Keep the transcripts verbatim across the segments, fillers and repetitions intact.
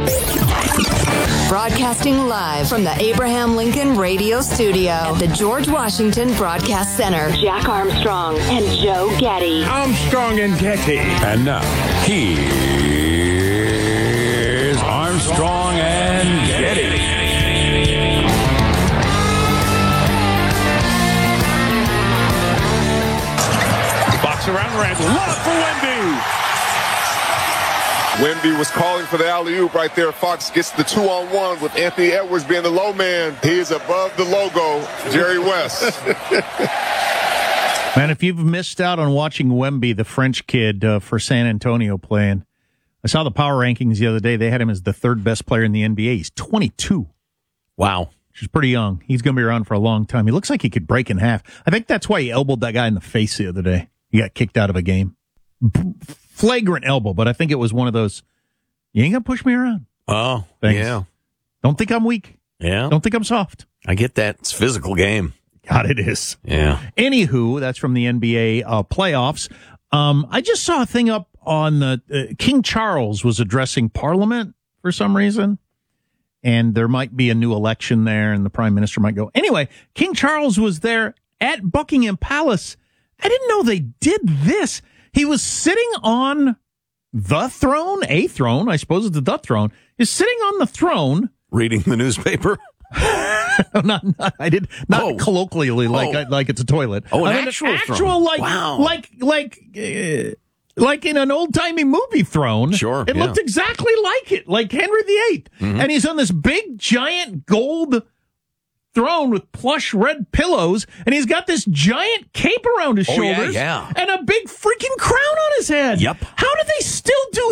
Broadcasting live from the Abraham Lincoln Radio Studio at the George Washington Broadcast Center. Jack Armstrong and Joe Getty. Armstrong and Getty. And now, here's Armstrong and Getty. Box around Randall. Love for Wemby. Wemby was calling for the alley-oop right there. Fox gets the two-on-one with Anthony Edwards being the low man. He is above the logo, Jerry West. Man, if you've missed out on watching Wemby, the French kid uh, for San Antonio playing, I saw the power rankings the other day. They had him as the third best player in the N B A. He's twenty-two. Wow. Which is pretty young. He's going to be around for a long time. He looks like he could break in half. I think that's why he elbowed that guy in the face the other day. He got kicked out of a game. Flagrant elbow, but I think it was one of those, you ain't going to push me around. Oh, things. Yeah. Don't think I'm weak. Yeah. Don't think I'm soft. I get that. It's a physical game. God, it is. Yeah. Anywho, that's from the N B A uh, playoffs. Um, I just saw a thing up on the uh, King Charles was addressing Parliament for some reason, and there might be a new election there, and the Prime Minister might go. Anyway, King Charles was there at Buckingham Palace. I didn't know they did this. He was sitting on the throne, a throne, I suppose it's the throne, is sitting on the throne. Reading the newspaper? not, not, I did not oh. colloquially like oh. like it's a toilet. Oh, an I mean, actual, an actual throne. like Wow. like like uh, like in an old timey movie throne. Sure, it yeah. looked exactly like it, like Henry the Eighth, mm-hmm. and he's on this big giant gold throne with plush red pillows, and he's got this giant cape around his oh, shoulders, yeah, yeah. and a big freaking crown on his head. Yep. How do they still do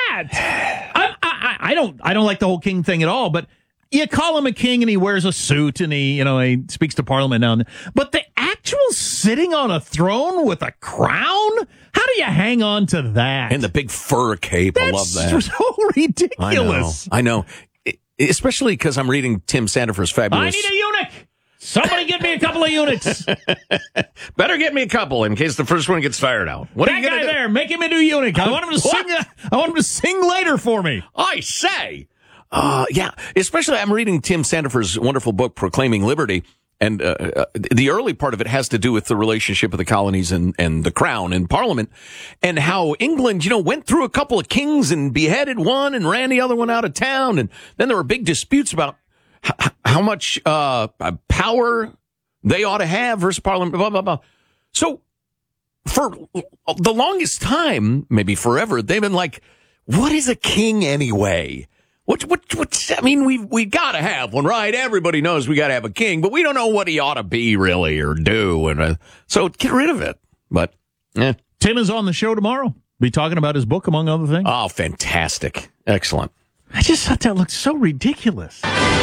that? I, I, I don't. I don't like the whole king thing at all. But you call him a king, and he wears a suit, and he, you know, he speaks to Parliament now and then. But the actual sitting on a throne with a crown. How do you hang on to that? And the big fur cape. That's I love that. So ridiculous. I know. I know. Especially because I'm reading Tim Sandifer's fabulous. I need a eunuch. Somebody get me a couple of eunuchs. Better get me a couple in case the first one gets fired out. What that are you guy gonna do? there, make him into a eunuch. I want him to sing. I want him to sing later for me. I say, uh, yeah. Especially, I'm reading Tim Sandifer's wonderful book, Proclaiming Liberty. And uh, uh, the early part of it has to do with the relationship of the colonies and, and the crown and Parliament, and how England, you know, went through a couple of kings and beheaded one and ran the other one out of town. And then there were big disputes about h- how much uh, power they ought to have versus Parliament, blah, blah, blah. So for the longest time, maybe forever, they've been like, what is a king anyway? What, what, what, I mean, we we got to have one, right? Everybody knows we got to have a king, but we don't know what he ought to be, really, or do. And uh, so get rid of it. But, eh. Tim is on the show tomorrow. Be talking about his book, among other things. Oh, fantastic. Excellent. I just thought that looked so ridiculous.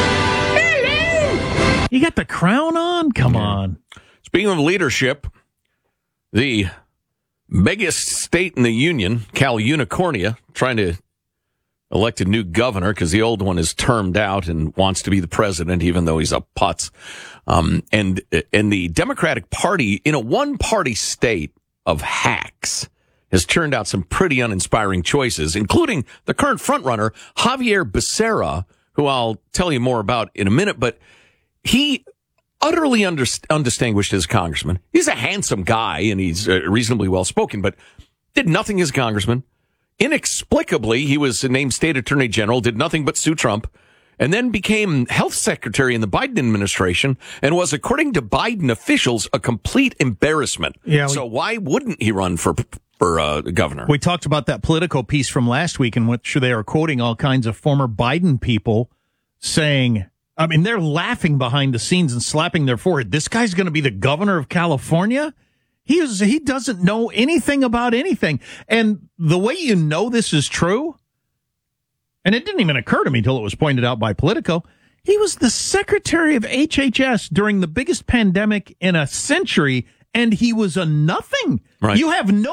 Hello! You got the crown on? Come yeah. on. Speaking of leadership, the biggest state in the union, Cal Unicornia, trying to elect a new governor because the old one is termed out and wants to be the president, even though he's a putz. Um, and, and the Democratic Party in a one-party state of hacks has turned out some pretty uninspiring choices, including the current frontrunner, Javier Becerra, who I'll tell you more about in a minute, but he utterly under, undistinguished as a congressman. He's a handsome guy and he's uh, reasonably well-spoken, but did nothing as a congressman. Inexplicably, he was named state attorney general, did nothing but sue Trump, and then became health secretary in the Biden administration and was, according to Biden officials, a complete embarrassment. Yeah, we, so why wouldn't he run for for uh, governor? We talked about that Politico piece from last week in which they are quoting all kinds of former Biden people saying, I mean, they're laughing behind the scenes and slapping their forehead. This guy's going to be the governor of California? He is, he doesn't know anything about anything. And the way you know this is true, and it didn't even occur to me until it was pointed out by Politico, he was the secretary of H H S during the biggest pandemic in a century, and he was a nothing. Right. You have no